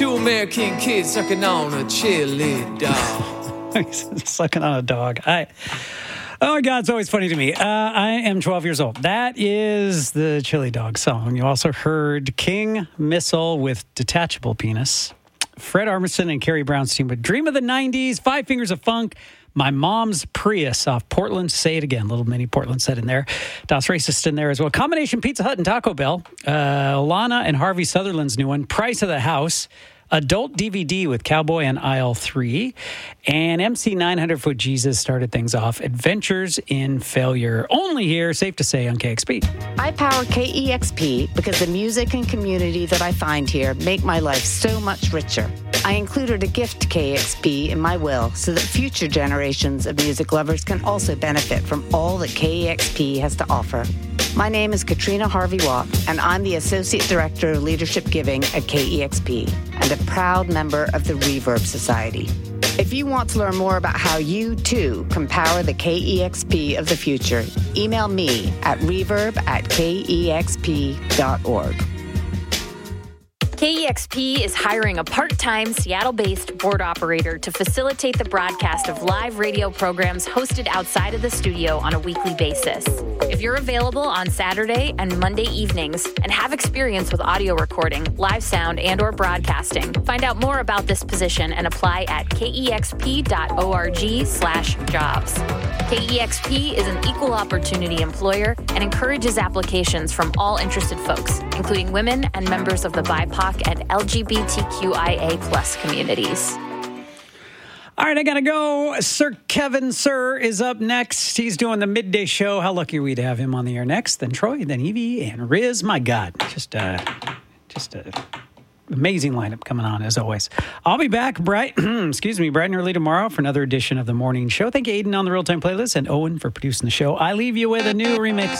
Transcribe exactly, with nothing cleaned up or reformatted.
Two American kids sucking on a chili dog. Sucking on a dog. I... Oh, my God, it's always funny to me. Uh, I am twelve years old. That is the Chili Dog song. You also heard King Missile with Detachable Penis. Fred Armisen and Carrie Brownstein with Dream of the nineties, Five Fingers of Funk, My Mom's Prius off Portland. Say it again. Little mini Portland set in there. Das Racist in there as well. Combination Pizza Hut and Taco Bell. Uh, Lana and Harvey Sutherland's new one, Price of the House. Adult D V D with Cowboy and Aisle three. And M C nine hundred Foot Jesus started things off. Adventures in Failure. Only here, safe to say, on K X P. I power K E X P because the music and community that I find here make my life so much richer. I included a gift to K E X P in my will so that future generations of music lovers can also benefit from all that K E X P has to offer. My name is Katrina Harvey-Watt, and I'm the Associate Director of Leadership Giving at K E X P and a proud member of the Reverb Society. If you want to learn more about how you, too, can power the K E X P of the future, email me at reverb at k e x p dot org. K E X P is hiring a part-time Seattle-based board operator to facilitate the broadcast of live radio programs hosted outside of the studio on a weekly basis. If you're available on Saturday and Monday evenings and have experience with audio recording, live sound, and or broadcasting, find out more about this position and apply at kexp dot org slash jobs. K E X P is an equal opportunity employer and encourages applications from all interested folks, including women and members of the B I P O C and L G B T Q I A plus communities. All right, I got to go. Sir Kevin Sir is up next. He's doing the midday show. How lucky are we to have him on the air next? Then Troy, then Evie, and Riz. My God, just uh, just a amazing lineup coming on as always. I'll be back bright, excuse me, bright and early tomorrow for another edition of the morning show. Thank you, Aiden, on the Real Time Playlist, and Owen for producing the show. I leave you with a new remix